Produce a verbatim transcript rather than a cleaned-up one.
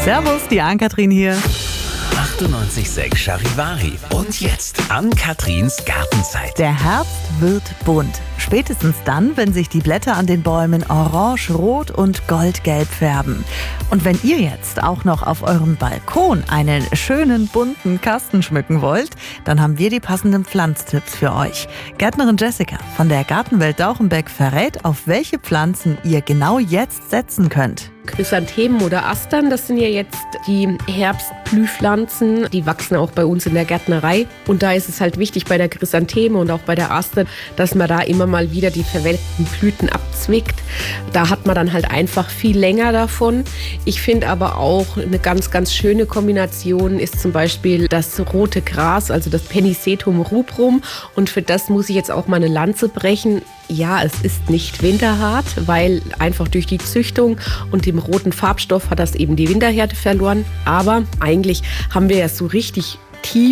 Servus, die Ann-Kathrin hier. achtundneunzig Komma sechs Charivari. Und jetzt Ann-Katrins Gartenzeit. Der Herbst wird bunt. Spätestens dann, wenn sich die Blätter an den Bäumen orange, rot und goldgelb färben. Und wenn ihr jetzt auch noch auf eurem Balkon einen schönen bunten Kasten schmücken wollt, dann haben wir die passenden Pflanztipps für euch. Gärtnerin Jessica von der Gartenwelt Dauchenbeck verrät, auf welche Pflanzen ihr genau jetzt setzen könnt. Chrysanthemen oder Astern, das sind ja jetzt die Herbstblühpflanzen, die wachsen auch bei uns in der Gärtnerei. Und da ist es halt wichtig bei der Chrysantheme und auch bei der Aster, dass man da immer mal wieder die verwelkten Blüten abzwickt. Da hat man dann halt einfach viel länger davon. Ich finde aber auch eine ganz, ganz schöne Kombination ist zum Beispiel das rote Gras, also das Pennisetum rubrum. Und für das muss ich jetzt auch mal eine Lanze brechen. Ja, es ist nicht winterhart, weil einfach durch die Züchtung und dem roten Farbstoff hat das eben die Winterhärte verloren. Aber eigentlich haben wir ja so richtig tief